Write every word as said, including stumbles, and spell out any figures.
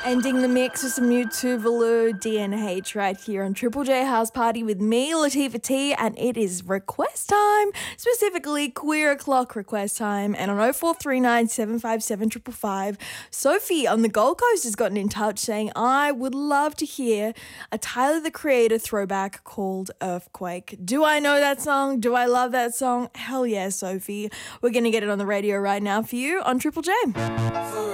Ending the mix with some U two Velour D N H right here on Triple J House Party with me, Latifah T, and it is request time, specifically Queer O'Clock request time. And on oh four three nine, seven five seven, five five five, Sophie on the Gold Coast has gotten in touch saying, I would love to hear a Tyler the Creator throwback called Earthquake. Do I know that song? Do I love that song? Hell yeah, Sophie. We're going to get it on the radio right now for you on Triple J.